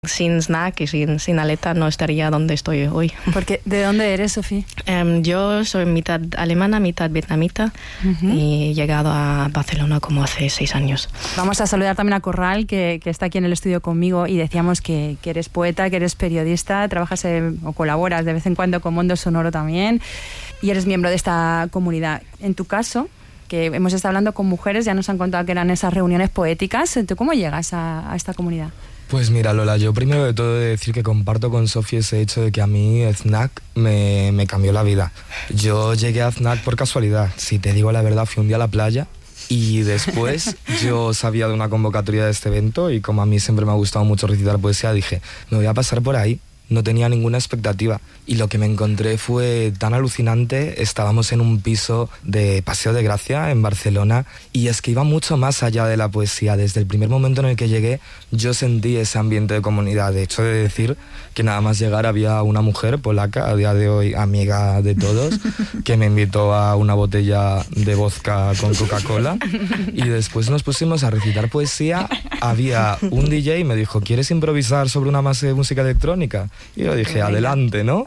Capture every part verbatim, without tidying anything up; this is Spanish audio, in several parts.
Sin Snack y sin, sin Aleta no estaría donde estoy hoy. Porque, ¿de dónde eres, Sofía? Um, yo soy mitad alemana, mitad vietnamita uh-huh. y he llegado a Barcelona como hace seis años. Vamos a saludar también a Corral, que, que está aquí en el estudio conmigo, y decíamos que, que eres poeta, que eres periodista, trabajas en, o colaboras de vez en cuando con Mundo Sonoro también, y eres miembro de esta comunidad. En tu caso, que hemos estado hablando con mujeres, ya nos han contado que eran esas reuniones poéticas. ¿Tú cómo llegas a, a esta comunidad? Pues mira, Lola, yo primero de todo he de decir que comparto con Sofía ese hecho de que a mí Snack me, me cambió la vida. Yo llegué a Snack por casualidad. Si te digo la verdad, fui un día a la playa y después yo sabía de una convocatoria de este evento y como a mí siempre me ha gustado mucho recitar poesía, dije, me voy a pasar por ahí. No tenía ninguna expectativa y lo que me encontré fue tan alucinante. Estábamos en un piso de Paseo de Gracia en Barcelona y es que iba mucho más allá de la poesía. Desde el primer momento en el que llegué yo sentí ese ambiente de comunidad. De hecho, he de decir que nada más llegar había una mujer polaca, a día de hoy amiga de todos, que me invitó a una botella de vodka con Coca-Cola y después nos pusimos a recitar poesía. Había un D J y me dijo, ¿quieres improvisar sobre una base de música electrónica? Y yo dije, adelante, ¿no?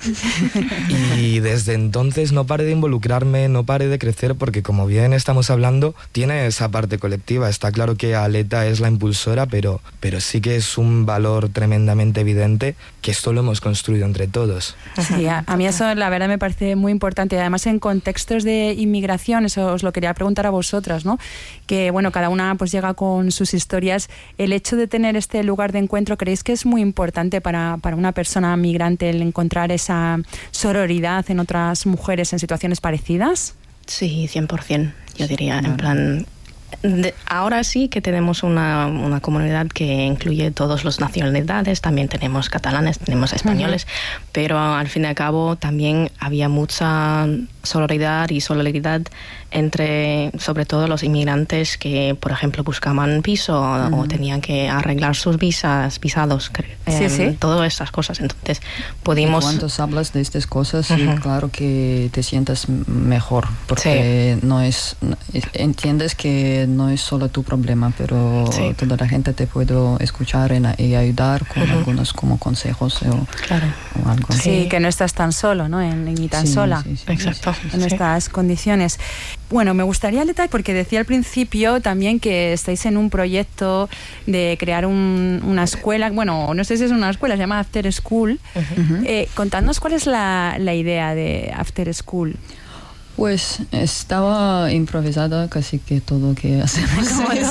Y desde entonces no paré de involucrarme, no paré de crecer, porque como bien estamos hablando, tiene esa parte colectiva. Está claro que Aleta es la impulsora, pero, pero sí que es un valor tremendamente evidente que esto lo hemos construido entre todos. Sí, a, a mí eso la verdad me parece muy importante. Además, en contextos de inmigración, eso os lo quería preguntar a vosotras, ¿no? Que, bueno, cada una pues llega con sus historias. El hecho de tener este lugar de encuentro, ¿creéis que es muy importante para, para una persona migrante el encontrar esa sororidad en otras mujeres en situaciones parecidas? Sí, cien por ciento, yo diría, en plan... De, ahora sí que tenemos una, una comunidad que incluye todas las nacionalidades, también tenemos catalanes, tenemos españoles, uh-huh. pero al fin y al cabo también había mucha sororidad y solidaridad entre, sobre todo, los inmigrantes que, por ejemplo, buscaban piso uh-huh. o tenían que arreglar sus visas, visados, sí, eh, sí. todas estas cosas. Entonces, pudimos... Cuando hablas de estas cosas, uh-huh. sí, claro que te sientas mejor, porque sí. no es, entiendes que no es solo tu problema, pero sí. toda la gente te puede escuchar en, y ayudar con uh-huh. algunos como consejos o, claro. o algo. Sí, sí, que no estás tan solo, ¿no? En, ni tan sí, sola. Sí, sí, Exacto. Sí, sí, sí, en sí. estas condiciones. Bueno, me gustaría, Aleta, porque decía al principio también que estáis en un proyecto de crear un, una escuela, bueno, no sé si es una escuela, se llama After School. Uh-huh. Eh, contadnos cuál es la, la idea de After School. Pues estaba improvisada casi que todo que hacemos.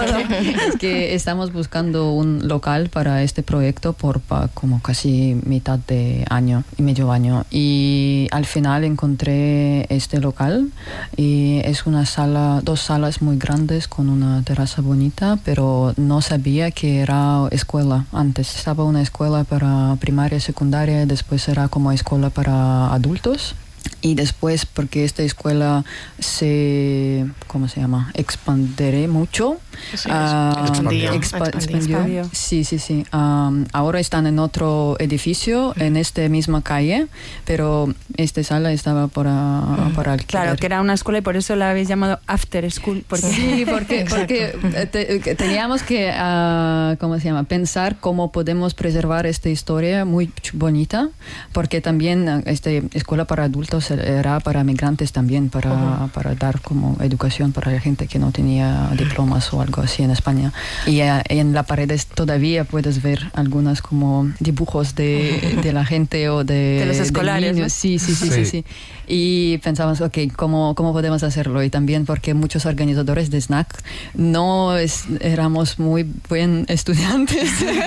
Es que estamos buscando un local para este proyecto por pa, como casi mitad de año y medio año. Y al final encontré este local y es una sala, dos salas muy grandes con una terraza bonita, pero no sabía que era escuela. Antes estaba una escuela para primaria y secundaria, después era como escuela para adultos. Y después, porque esta escuela se, ¿cómo se llama? Expandiré mucho. Sí, uh, expandió. Expa expandió. expandió. Sí, sí, sí. Um, ahora están en otro edificio, en esta misma calle, pero esta sala estaba para, mm. para alquiler. Claro, que era una escuela y por eso la habéis llamado After School. Porque sí, porque, porque te, teníamos que, uh, ¿cómo se llama? Pensar cómo podemos preservar esta historia muy bonita, porque también esta escuela para adultos era para migrantes también, para, uh-huh. para dar como educación para la gente que no tenía diplomas o algo así en España. Y uh, en la pared todavía puedes ver algunas como dibujos de, de la gente o de, de los escolares, de niños. ¿no? Sí, sí, sí, sí, sí, sí. Y pensamos, ok, ¿cómo, ¿cómo podemos hacerlo? Y también porque muchos organizadores de Snack no es, éramos muy buen estudiantes.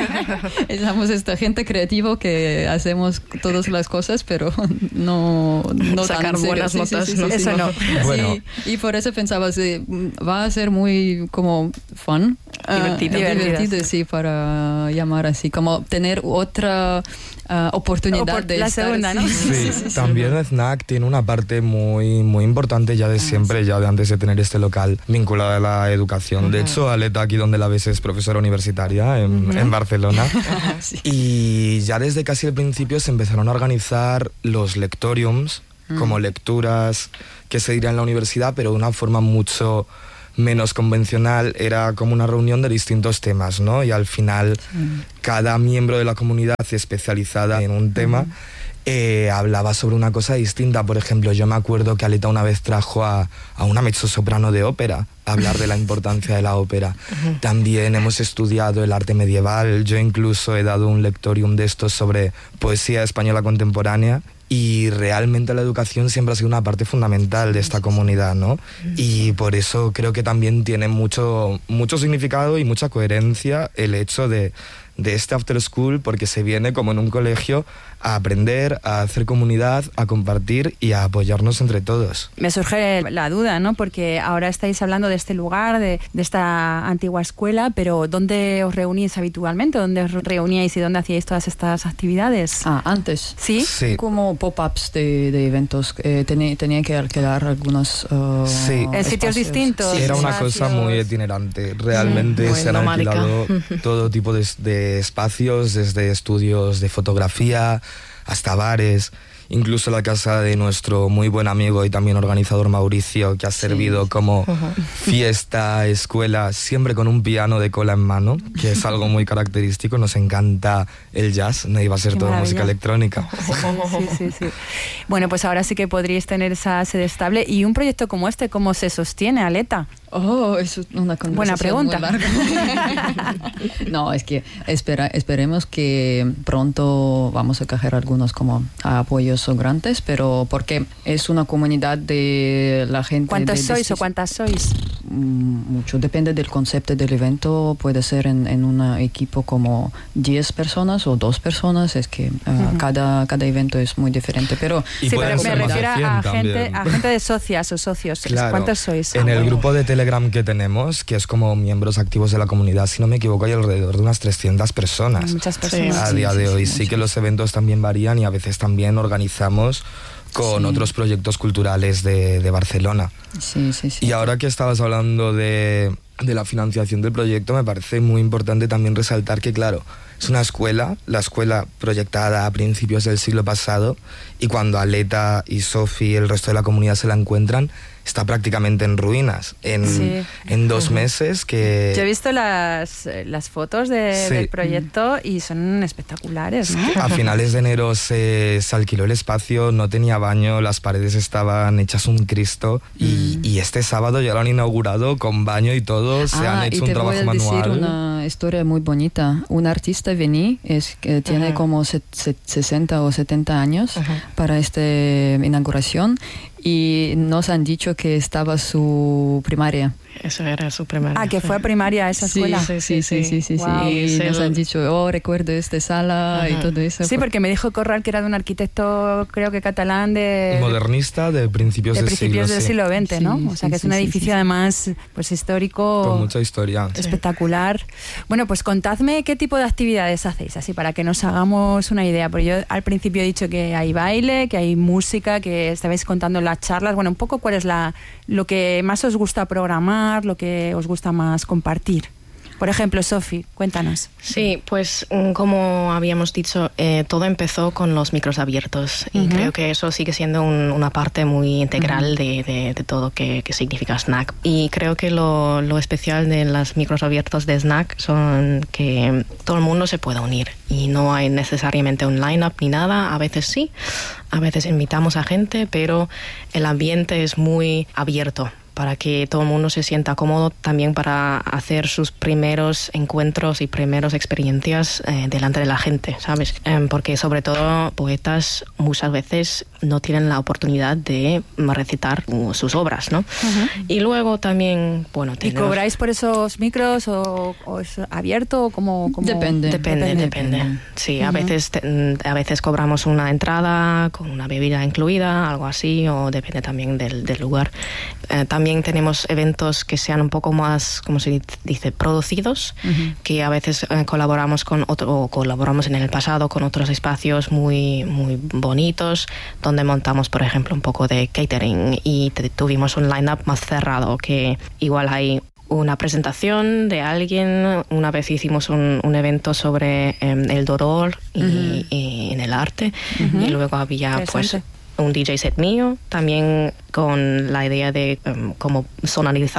Éramos esta gente creativa que hacemos todas las cosas, pero no... no sacar tan buenas sí, notas, sí, sí, ¿no? Sí, eso sí, no. Bueno. Sí, y por eso pensaba, sí, va a ser muy como fun, divertido, uh, divertido, sí, para llamar así, como tener otra uh, oportunidad Opor de la estar, segunda, ¿no? Sí, sí, sí, sí, también sí. Snack tiene una parte muy, muy importante ya de siempre, ah, sí. ya de antes de tener este local vinculada a la educación. Uh-huh. De hecho, Aleta, aquí donde la ves, es profesora universitaria en, uh-huh. en Barcelona. Sí. Y ya desde casi el principio se empezaron a organizar los lectoriums, mm. como lecturas que se dirán en la universidad, pero de una forma mucho menos convencional, era como una reunión de distintos temas, ¿no? Y al final sí. cada miembro de la comunidad especializada en un tema uh-huh. eh, hablaba sobre una cosa distinta. Por ejemplo, yo me acuerdo que Aleta una vez trajo a, a una mezzosoprano de ópera a hablar de la importancia de la ópera. Uh-huh. También hemos estudiado el arte medieval, yo incluso he dado un lectorium de estos sobre poesía española contemporánea. Y realmente la educación siempre ha sido una parte fundamental de esta comunidad, ¿no? Y por eso creo que también tiene mucho, mucho significado y mucha coherencia el hecho de, de este after school, porque se viene como en un colegio a aprender, a hacer comunidad, a compartir y a apoyarnos entre todos. Me surge la duda, ¿no? Porque ahora estáis hablando de este lugar, de, de esta antigua escuela, pero ¿dónde os reunís habitualmente? ¿Dónde os reuníais y dónde hacíais todas estas actividades? Ah, antes. ¿Sí? Sí. Como pop-ups de, de eventos. Eh, tenía, tenía que alquilar algunos uh, sí. ¿En sitios distintos? Sí. Era una cosa muy itinerante. Realmente sí, se han alquilado todo tipo de, de espacios, desde estudios de fotografía hasta bares, incluso la casa de nuestro muy buen amigo y también organizador Mauricio, que ha servido sí. como uh-huh. fiesta, escuela, siempre con un piano de cola en mano, que es algo muy característico. Nos encanta el jazz, no iba a ser Qué todo maravilla. Música electrónica. Sí, sí, sí. Bueno, pues ahora sí que podríais tener esa sede estable. ¿Y un proyecto como este, cómo se sostiene, Aleta? Oh, es una conversación Buena pregunta. Muy larga. No, es que espera, esperemos que pronto vamos a coger algunos como apoyos grandes, pero porque es una comunidad de la gente. ¿Cuántos de, de, sois de, o cuántas sois? Mucho, depende del concepto del evento. Puede ser en, en un equipo como diez personas o dos personas. Es que uh, uh-huh. cada, cada evento es muy diferente. Pero, sí, pero me refiero a gente, a gente de socias o socios. Claro. ¿Cuántos sois? En ah, el bueno. grupo de Telegram que tenemos, que es como miembros activos de la comunidad, si no me equivoco, hay alrededor de unas trescientas personas. Muchas personas. A día sí, de sí, hoy. sí, Sí, sí sí que los eventos también varían y a veces también organizamos con sí. otros proyectos culturales de, de Barcelona. Sí, sí, sí. Y ahora que estabas hablando de, de la financiación del proyecto, me parece muy importante también resaltar que, claro, es una escuela, la escuela proyectada a principios del siglo pasado, y cuando Aleta y Sofi y el resto de la comunidad se la encuentran, está prácticamente en ruinas, en, sí. en dos uh-huh. meses que... Yo he visto las, las fotos de, sí. del proyecto y son espectaculares, ¿no? A finales de enero se, se alquiló el espacio, no tenía baño, las paredes estaban hechas un Cristo y, mm. y este sábado ya lo han inaugurado con baño y todo, se ah, han hecho un trabajo manual. Y te voy a decir una historia muy bonita. Un artista vení, es, que tiene uh-huh. como se, se, sesenta o setenta años uh-huh. para esta inauguración, y nos han dicho que estaba su primaria. Eso era su primaria. Ah, que fue a primaria a esa escuela. Sí, sí, sí, sí, sí, sí, wow. sí. Y nos han dicho, oh, recuerdo esta sala uh-huh. y todo eso. Sí, porque me dijo Corral que era de un arquitecto, creo que catalán, de... Modernista de principios, de del, principios siglo, del sí. siglo veinte, ¿no? Sí, o sea, sí, que es sí, un sí, edificio sí, sí. además pues histórico. Con mucha historia. Espectacular. Sí. Bueno, pues contadme qué tipo de actividades hacéis, así para que nos hagamos una idea. Porque yo al principio he dicho que hay baile, que hay música, que estabais contando las charlas. Bueno, un poco cuál es la lo que más os gusta programar, lo que os gusta más compartir. Por ejemplo, Sofi, cuéntanos. Sí, pues como habíamos dicho, eh, todo empezó con los micros abiertos y uh-huh. creo que eso sigue siendo un, una parte muy integral uh-huh. de, de, de todo que, que significa Snack. Y creo que lo, lo especial de los micros abiertos de Snack son que todo el mundo se puede unir y no hay necesariamente un line-up ni nada. A veces sí, a veces invitamos a gente, pero el ambiente es muy abierto para que todo el mundo se sienta cómodo, también para hacer sus primeros encuentros y primeras experiencias eh, delante de la gente, ¿sabes? Eh, porque sobre todo poetas muchas veces no tienen la oportunidad de recitar uh, sus obras, ¿no? Uh-huh. Y luego también, bueno... Tenemos... ¿Y cobráis por esos micros o, o es abierto? ¿Cómo, cómo... Depende. Depende, depende. depende. Sí, uh-huh. a, veces te, a veces cobramos una entrada con una bebida incluida, algo así, o depende también del, del lugar. Eh, también También tenemos eventos que sean un poco más, como se dice, producidos, uh-huh. que a veces eh, colaboramos con otro, o colaboramos en el pasado con otros espacios muy, muy bonitos, donde montamos, por ejemplo, un poco de catering y te, tuvimos un line-up más cerrado, que igual hay una presentación de alguien. Una vez hicimos un, un evento sobre eh, el dolor y, uh-huh. y en el arte, uh-huh. y luego había pues un D J set mío, también con la idea de um, cómo sonorizar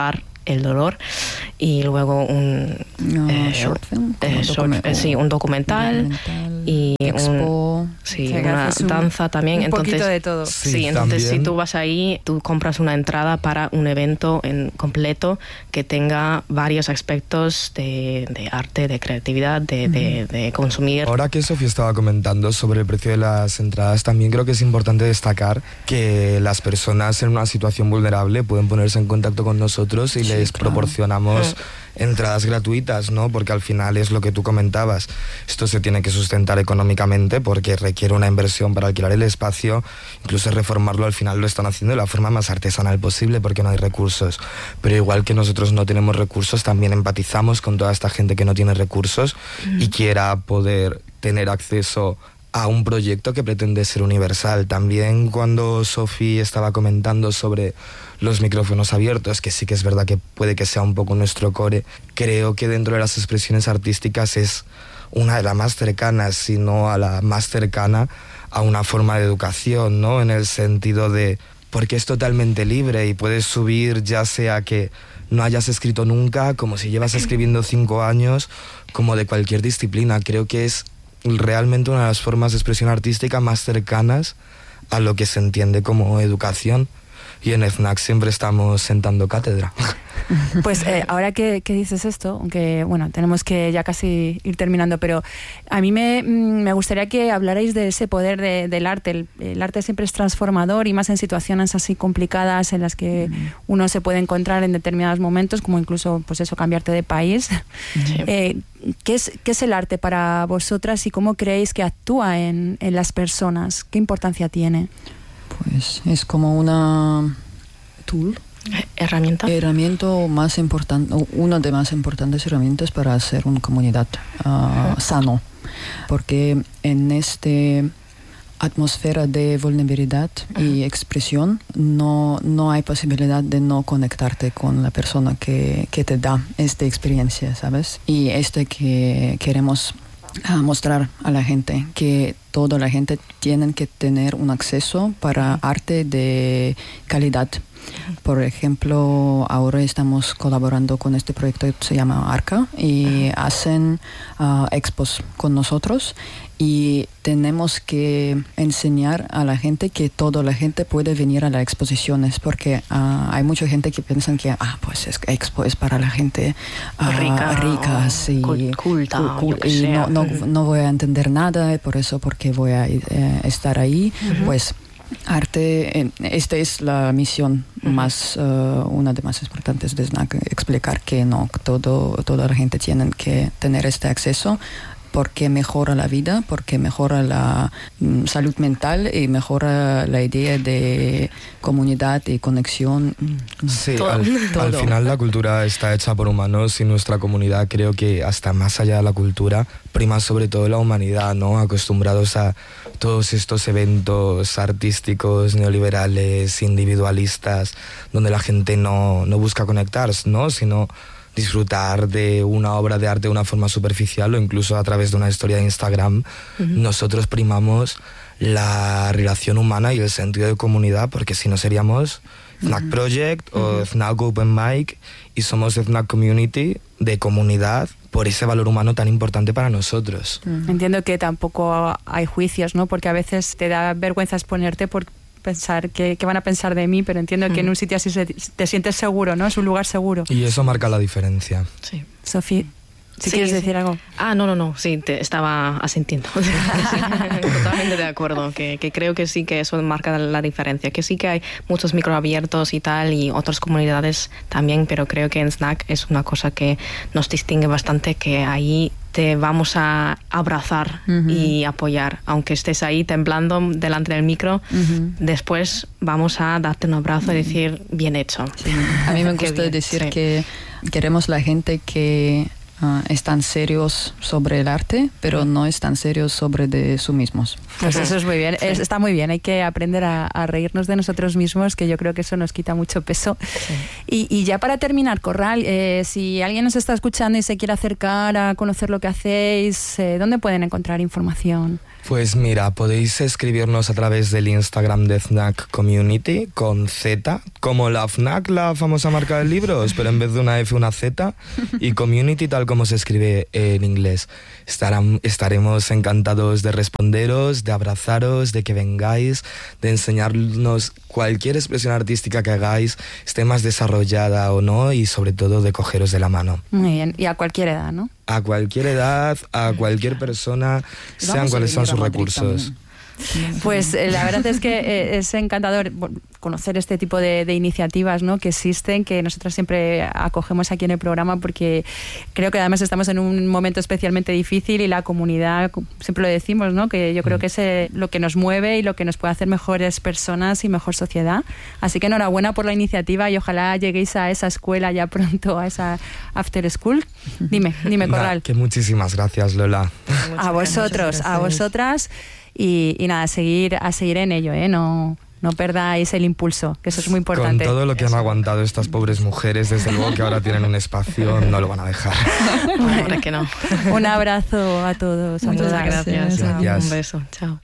El dolor, y luego un no, eh, short film, eh, short, eh, sí, un documental, documental y expo, un, sí, o sea, una un, danza también. Un entonces, poquito de todo. Sí, Sí, entonces también. si tú vas ahí, tú compras una entrada para un evento en completo que tenga varios aspectos de, de arte, de creatividad, de, de, de consumir. Ahora que Sofía estaba comentando sobre el precio de las entradas, también creo que es importante destacar que las personas en una situación vulnerable pueden ponerse en contacto con nosotros y Sí, les claro. proporcionamos Mm. entradas gratuitas, ¿no? Porque al final es lo que tú comentabas. Esto se tiene que sustentar económicamente porque requiere una inversión para alquilar el espacio, incluso reformarlo al final lo están haciendo de la forma más artesanal posible porque no hay recursos. Pero igual que nosotros no tenemos recursos, también empatizamos con toda esta gente que no tiene recursos mm. y quiera poder tener acceso a un proyecto que pretende ser universal. También cuando Sofi estaba comentando sobre los micrófonos abiertos, que sí que es verdad que puede que sea un poco nuestro core, creo que dentro de las expresiones artísticas es una de las más cercanas, si no a la más cercana a una forma de educación, ¿no? En el sentido de, porque es totalmente libre y puedes subir ya sea que no hayas escrito nunca, como si llevas escribiendo cinco años, como de cualquier disciplina. Creo que es realmente una de las formas de expresión artística más cercanas a lo que se entiende como educación, y en FNAC siempre estamos sentando cátedra. Pues eh, ahora que, que dices esto, aunque bueno, tenemos que ya casi ir terminando, pero a mí me, me gustaría que hablarais de ese poder de, del arte. El, el arte siempre es transformador y más en situaciones así complicadas en las que uno se puede encontrar en determinados momentos, como incluso pues eso, cambiarte de país. Sí. Eh, ¿qué es, ¿Qué es el arte para vosotras y cómo creéis que actúa en, en las personas? ¿Qué importancia tiene? Pues es como una tool, herramienta, herramienta más importante, una de más importantes herramientas para hacer una comunidad uh, sano, porque en esta atmósfera de vulnerabilidad y expresión no, no hay posibilidad de no conectarte con la persona que, que te da esta experiencia, ¿sabes? Y esto que queremos a mostrar a la gente, que toda la gente tiene que tener un acceso para arte de calidad. Por ejemplo, ahora estamos colaborando con este proyecto que se llama Arca y hacen uh, expos con nosotros, y tenemos que enseñar a la gente que toda la gente puede venir a las exposiciones, porque uh, hay mucha gente que piensa que ah, pues es, expo es para la gente uh, rica, rica sí, culta, cul cul y no, no, no voy a entender nada, y por eso porque voy a eh, estar ahí. Uh-huh. Pues arte, esta es la misión uh-huh. más, uh, una de más importantes de SNAC, explicar que no, todo, toda la gente tiene que tener este acceso, porque mejora la vida, porque mejora la mm, salud mental y mejora la idea de comunidad y conexión. Sí, todo, al, todo. al final la cultura está hecha por humanos y nuestra comunidad, creo que hasta más allá de la cultura, prima sobre todo la humanidad, ¿no? Acostumbrados a todos estos eventos artísticos, neoliberales, individualistas, donde la gente no, no busca conectarse, ¿no? Sino disfrutar de una obra de arte de una forma superficial o incluso a través de una historia de Instagram. Uh-huh. Nosotros primamos la relación humana y el sentido de comunidad, porque si no seríamos FNAC uh-huh. Project o uh-huh. FNAC Open Mic, y somos FNAC Community, de comunidad, por ese valor humano tan importante para nosotros. Uh-huh. Entiendo que tampoco hay juicios, ¿no? Porque a veces te da vergüenza exponerte por pensar que, que van a pensar de mí, pero entiendo mm. que en un sitio así se, te sientes seguro, ¿no? Es un lugar seguro. Y eso marca la diferencia. Sí. Sofía, si sí, quieres sí. decir algo. Ah, no, no, no, sí, te estaba asintiendo. Sí, totalmente de acuerdo, que, que creo que sí que eso marca la diferencia, que sí que hay muchos microabiertos y tal, y otras comunidades también, pero creo que en SNAC es una cosa que nos distingue bastante, que ahí te vamos a abrazar uh-huh. y apoyar, aunque estés ahí temblando delante del micro, uh-huh. después vamos a darte un abrazo uh-huh. y decir, bien hecho. Sí. A mí me gusta decir sí. que queremos la gente que uh, están serios sobre el arte, pero no están serios sobre de sí mismos. Pues eso es muy bien, es, está muy bien, hay que aprender a, a reírnos de nosotros mismos, que yo creo que eso nos quita mucho peso. Sí. Y, y ya para terminar, Corral, eh, si alguien nos está escuchando y se quiere acercar a conocer lo que hacéis, eh, ¿dónde pueden encontrar información? Pues mira, podéis escribirnos a través del Instagram de Fnac Community con Z, como la Fnac, la famosa marca de libros, pero en vez de una F una Z, y Community tal como se escribe en inglés. Estarán, estaremos encantados de responderos, de abrazaros, de que vengáis, de enseñarnos cualquier expresión artística que hagáis, esté más desarrollada o no, y sobre todo de cogeros de la mano. Muy bien, y a cualquier edad, ¿no? A cualquier edad, a cualquier persona, sean cuales sean sus recursos. También. Pues eh, la verdad es que eh, es encantador conocer este tipo de, de iniciativas, ¿no?, que existen, que nosotros siempre acogemos aquí en el programa, porque creo que además estamos en un momento especialmente difícil y la comunidad, siempre lo decimos, ¿no?, que yo creo que es eh, lo que nos mueve y lo que nos puede hacer mejores personas y mejor sociedad. Así que enhorabuena por la iniciativa y ojalá lleguéis a esa escuela ya pronto, a esa after school. Dime, dime, Corral. Nah, que muchísimas gracias, Lola. A vosotros, a vosotras. Y, y nada, a seguir, a seguir en ello, ¿eh? No, no perdáis el impulso, que eso es muy importante. Con todo lo que han aguantado estas pobres mujeres, desde luego que ahora tienen un espacio, no lo van a dejar. Hombre, que no. Un abrazo a todos. A Muchas todas. gracias. Gracias. Un beso. Chao.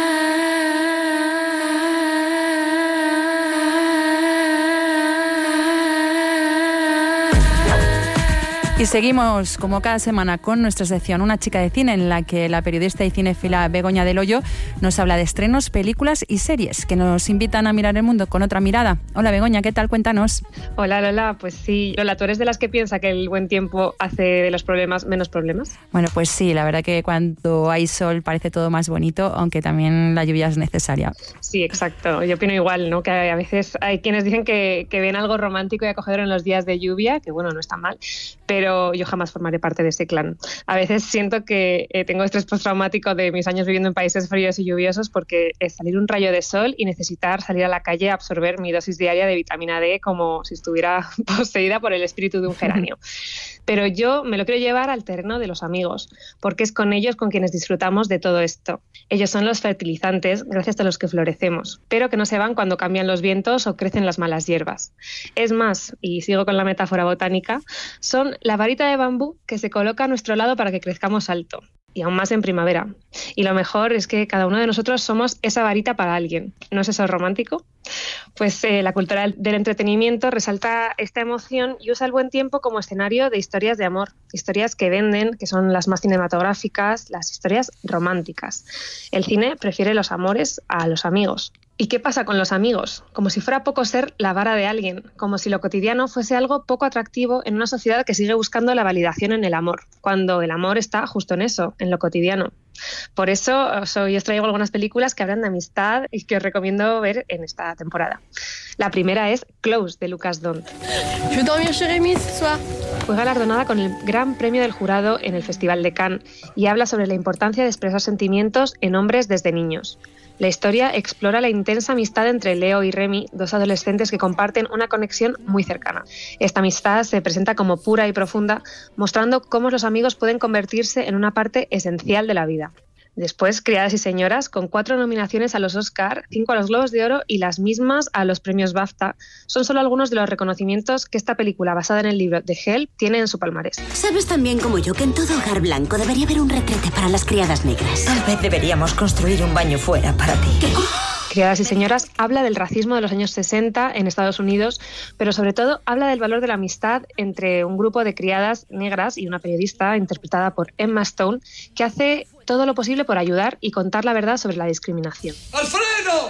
Y seguimos, como cada semana, con nuestra sección Una chica de cine, en la que la periodista y cinéfila Begoña del Hoyo nos habla de estrenos, películas y series que nos invitan a mirar el mundo con otra mirada. Hola, Begoña, ¿qué tal? Cuéntanos. Hola, Lola. Pues sí, Lola, ¿tú eres de las que piensa que el buen tiempo hace de los problemas menos problemas? Bueno, pues sí, la verdad que cuando hay sol parece todo más bonito, aunque también la lluvia es necesaria. Sí, exacto. Yo opino igual, ¿no? Que a veces hay quienes dicen que, que ven algo romántico y acogedor en los días de lluvia, que bueno, no está mal, pero pero yo jamás formaré parte de ese clan. A veces siento que eh, tengo estrés postraumático de mis años viviendo en países fríos y lluviosos, porque es salir un rayo de sol y necesitar salir a la calle a absorber mi dosis diaria de vitamina D como si estuviera poseída por el espíritu de un geranio. Pero yo me lo quiero llevar al terreno de los amigos, porque es con ellos con quienes disfrutamos de todo esto. Ellos son los fertilizantes gracias a los que florecemos, pero que no se van cuando cambian los vientos o crecen las malas hierbas. Es más, y sigo con la metáfora botánica, son la varita de bambú que se coloca a nuestro lado para que crezcamos alto, y aún más en primavera. Y lo mejor es que cada uno de nosotros somos esa varita para alguien. ¿No es eso romántico? Pues eh, la cultura del entretenimiento resalta esta emoción y usa el buen tiempo como escenario de historias de amor, historias que venden, que son las más cinematográficas, las historias románticas. El cine prefiere los amores a los amigos. ¿Y qué pasa con los amigos? Como si fuera poco ser la vara de alguien, como si lo cotidiano fuese algo poco atractivo en una sociedad que sigue buscando la validación en el amor, cuando el amor está justo en eso, en lo cotidiano. Por eso os, os traigo algunas películas que hablan de amistad y que os recomiendo ver en esta temporada. La primera es Close, de Lucas Dont. Je veux dormir chez Rémi ce soir. Fue galardonada con el Gran Premio del Jurado en el Festival de Cannes y habla sobre la importancia de expresar sentimientos en hombres desde niños. La historia explora la intensa amistad entre Leo y Remy, dos adolescentes que comparten una conexión muy cercana. Esta amistad se presenta como pura y profunda, mostrando cómo los amigos pueden convertirse en una parte esencial de la vida. Después, Criadas y Señoras, con cuatro nominaciones a los Oscar, cinco a los Globos de Oro y las mismas a los premios BAFTA, son solo algunos de los reconocimientos que esta película, basada en el libro de Help, tiene en su palmarés. Sabes tan bien como yo que en todo hogar blanco debería haber un retrete para las criadas negras. Tal vez deberíamos construir un baño fuera para ti. ¿Qué? Criadas y Señoras habla del racismo de los años sesenta en Estados Unidos, pero sobre todo habla del valor de la amistad entre un grupo de criadas negras y una periodista interpretada por Emma Stone, que hace todo lo posible por ayudar y contar la verdad sobre la discriminación. ¡Alfredo!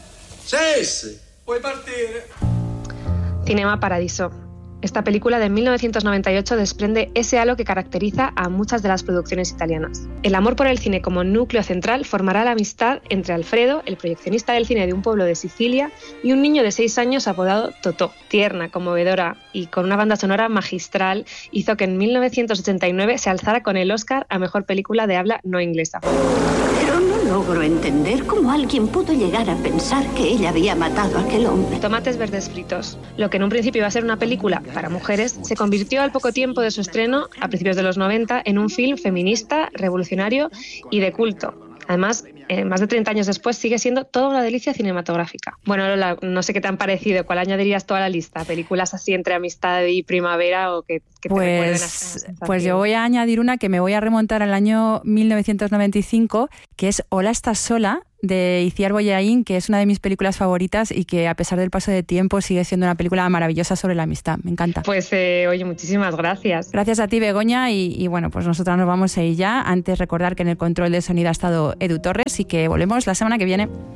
¡Sí! Voy a partir. Cinema Paradiso. Esta película de mil novecientos noventa y ocho desprende ese halo que caracteriza a muchas de las producciones italianas. El amor por el cine como núcleo central formará la amistad entre Alfredo, el proyeccionista del cine de un pueblo de Sicilia, y un niño de seis años apodado Totò. Tierna, conmovedora y con una banda sonora magistral, hizo que en mil novecientos ochenta y nueve se alzara con el Oscar a Mejor Película de Habla No Inglesa. Pero no logro entender cómo alguien pudo llegar a pensar que ella había matado a aquel hombre. Tomates verdes fritos. Lo que en un principio iba a ser una película para mujeres se convirtió al poco tiempo de su estreno, a principios de los noventa, en un film feminista, revolucionario y de culto. Además, eh, más de treinta años después, sigue siendo toda una delicia cinematográfica. Bueno, Lola, no sé qué te han parecido. ¿Cuál añadirías tú a la lista? ¿Películas así entre amistad y primavera o que, que te pues, recuerden a esa sensación? Pues yo voy a añadir una que me voy a remontar al año mil novecientos noventa y cinco, que es Hola, ¿estás sola?, de Itziar Boyain, que es una de mis películas favoritas y que a pesar del paso de tiempo sigue siendo una película maravillosa sobre la amistad. Me encanta. Pues eh, oye, muchísimas gracias. Gracias a ti, Begoña, y, y bueno, pues nosotras nos vamos a ir ya. Antes recordar que en el control de sonido ha estado Edu Torres y que volvemos la semana que viene.